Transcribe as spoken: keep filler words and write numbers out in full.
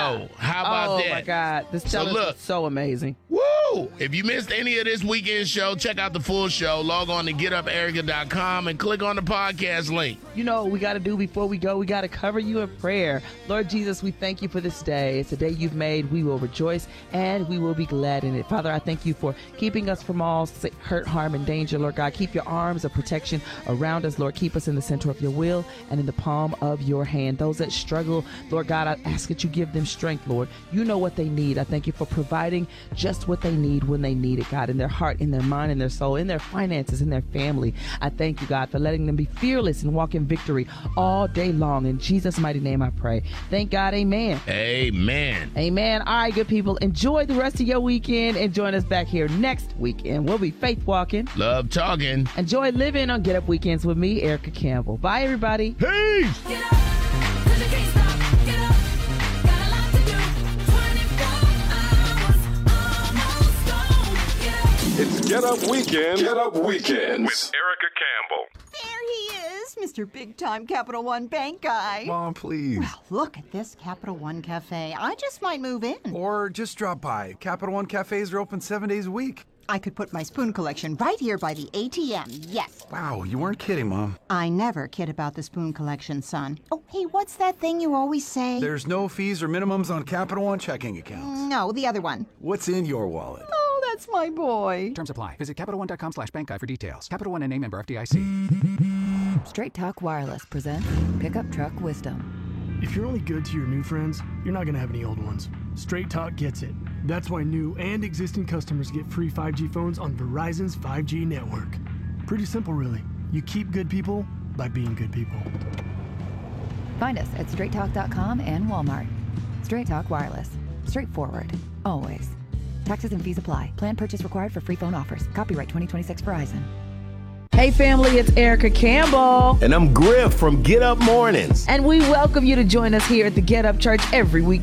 show. How about oh, that? Oh, my God. This so challenge look, is so amazing. Woo! If you missed any of this weekend show, check out the full show. Log on to get up erica dot com and click on the podcast link. You know what we got to do before we go? We got to cover you in prayer. Lord Jesus, we thank you for this day. It's a day you've made. We will rejoice and we will be glad in it. Father, I thank you for keeping us from all hurt, harm, and danger, Lord God. Keep your arms of protection around us, Lord. Keep us in the center of your will and in the palm of your hand. Those that struggle, Lord God, I ask that you give them strength, Lord. You know what they need. I thank you for providing just what they need when they need it, God, in their heart, in their mind, in their soul, in their finances, in their family. I thank you, God, for letting them be fearless and walk in victory all day long. In Jesus' mighty name I pray. Thank God. Amen. Amen. Amen. All right, good people. Enjoy the rest of your weekend and join us back here next weekend. We'll be faith walking, love talking, enjoy living on Get Up Weekends with me, Erica Campbell. Bye, everybody. Peace. Get up, 'cause you can't stop. Get up, got a lot to do. twenty-four hours, almost gone. Get up. It's Get Up Weekend. Get Up Weekends with Erica Campbell. There he is, Mister Big Time Capital One Bank guy. Mom, please. Well, look at this Capital One Cafe. I just might move in. Or just drop by. Capital One cafes are open seven days a week. I could put my spoon collection right here by the A T M, yes. Wow, you weren't kidding, Mom. I never kid about the spoon collection, son. Oh, hey, what's that thing you always say? There's no fees or minimums on Capital One checking accounts. No, the other one. What's in your wallet? Oh, that's my boy. Terms apply. Visit CapitalOne.com slash bank guide for details. Capital One and a member F D I C. Straight Talk Wireless presents Pickup Truck Wisdom. If you're only good to your new friends, you're not going to have any old ones. Straight Talk gets it. That's why new and existing customers get free five G phones on Verizon's five G network. Pretty simple, really. You keep good people by being good people. Find us at straight talk dot com and Walmart. Straight Talk Wireless. Straightforward. Always. Taxes and fees apply. Plan purchase required for free phone offers. Copyright twenty twenty-six Verizon. Hey family, it's Erica Campbell. And I'm Griff from Get Up Mornings. And we welcome you to join us here at the Get Up Church every week